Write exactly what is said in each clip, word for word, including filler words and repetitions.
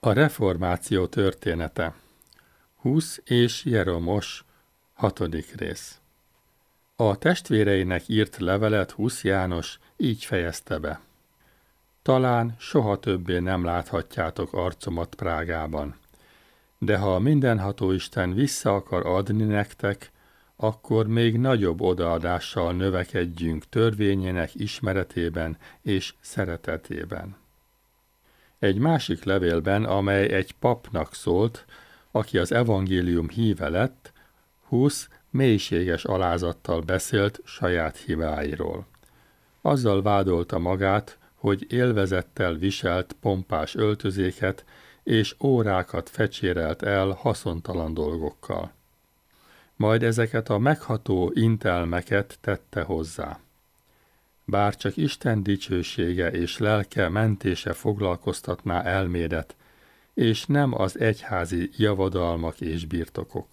A reformáció története. Husz és Jeromos, hatodik rész. A testvéreinek írt levelet Husz János így fejezte be. Talán soha többé nem láthatjátok arcomat Prágában, de ha a mindenható Isten vissza akar adni nektek, akkor még nagyobb odaadással növekedjünk törvényének ismeretében és szeretetében. Egy másik levélben, amely egy papnak szólt, aki az evangélium híve lett, Husz mélységes alázattal beszélt saját hibáiról. Azzal vádolta magát, hogy élvezettel viselt pompás öltözéket, és órákat fecsérelt el haszontalan dolgokkal. Majd ezeket a megható intelmeket tette hozzá. Bár csak Isten dicsősége és lelke mentése foglalkoztatná elmédet, és nem az egyházi javadalmak és birtokok.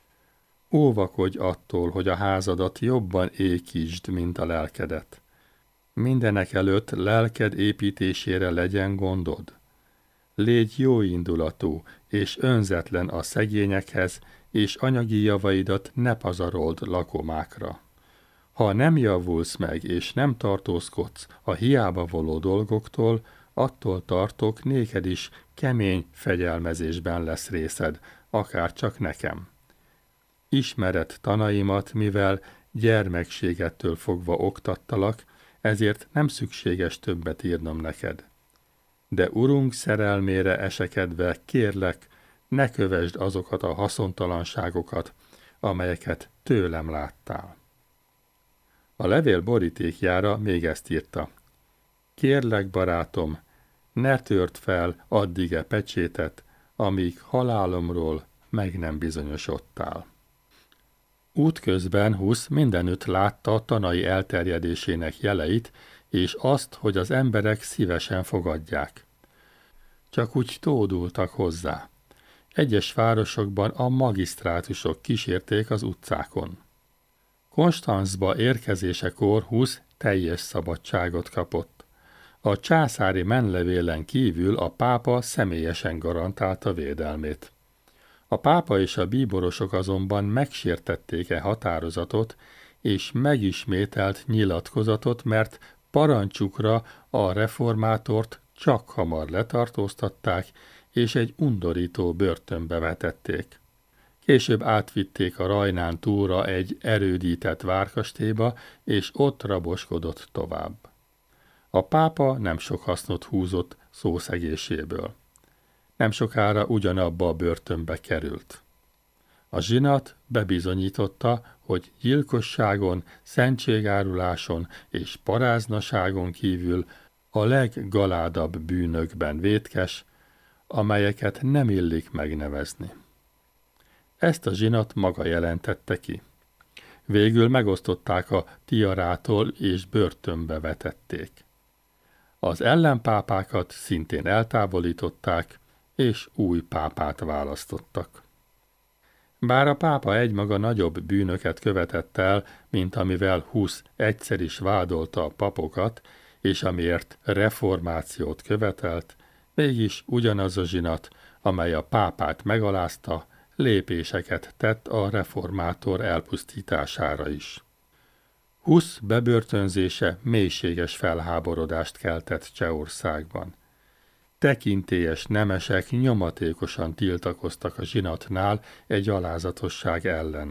Óvakodj attól, hogy a házadat jobban ékítsd, mint a lelkedet. Mindenekelőtt lelked építésére legyen gondod. Légy jóindulatú és önzetlen a szegényekhez, és anyagi javaidat ne pazarold lakomákra. Ha nem javulsz meg és nem tartózkodsz a hiába való dolgoktól, attól tartok, néked is kemény fegyelmezésben lesz részed, akár csak nekem. Ismered tanaimat, mivel gyermekségettől fogva oktattalak, ezért nem szükséges többet írnom neked. De Urunk szerelmére esekedve kérlek, ne kövesd azokat a haszontalanságokat, amelyeket tőlem láttál. A levél borítékjára még ezt írta. Kérlek, barátom, ne tört fel addig-e pecsétet, amíg halálomról meg nem bizonyosodtál. Útközben Husz mindenütt látta tanai elterjedésének jeleit, és azt, hogy az emberek szívesen fogadják. Csak úgy tódultak hozzá. Egyes városokban a magisztrátusok kísérték az utcákon. Konstanzba érkezésekor Husz teljes szabadságot kapott. A császári menlevélen kívül a pápa személyesen garantálta védelmét. A pápa és a bíborosok azonban megsértették-e határozatot, és megismételt nyilatkozatot, mert parancsukra a reformátort csak hamar letartóztatták, és egy undorító börtönbe vetették. Később átvitték a Rajnán túlra egy erődített várkastélyba, és ott raboskodott tovább. A pápa nem sok hasznot húzott szószegéséből. Nem sokára ugyanabba a börtönbe került. A zsinat bebizonyította, hogy gyilkosságon, szentségáruláson és paráznaságon kívül a leggaládabb bűnökben vétkes, amelyeket nem illik megnevezni. Ezt a zsinat maga jelentette ki. Végül megosztották a tiarától és börtönbe vetették. Az ellenpápákat szintén eltávolították, és új pápát választottak. Bár a pápa egymaga nagyobb bűnöket követett el, mint amivel Husz egyszer is vádolta a papokat, és amiért reformációt követelt, mégis ugyanaz a zsinat, amely a pápát megalázta, lépéseket tett a reformátor elpusztítására is. Husz bebörtönzése mélységes felháborodást keltett Csehországban. Tekintélyes nemesek nyomatékosan tiltakoztak a zsinatnál egy alázatosság ellen.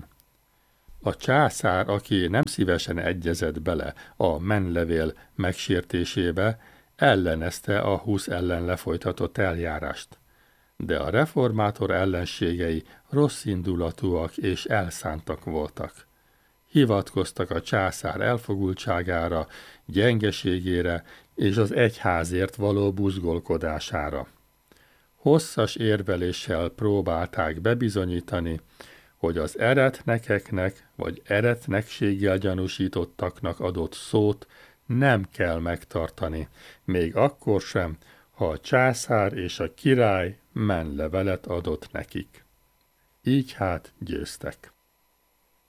A császár, aki nem szívesen egyezett bele a menlevél megsértésébe, ellenezte a Husz ellen lefolytatott eljárást. De a reformátor ellenségei rosszindulatúak és elszántak voltak. Hivatkoztak a császár elfogultságára, gyengeségére és az egyházért való buzgolkodására. Hosszas érveléssel próbálták bebizonyítani, hogy az eretnekeknek vagy eretnekséggel gyanúsítottaknak adott szót nem kell megtartani, még akkor sem, ha a császár és a király menlevelet adott nekik. Így hát győztek.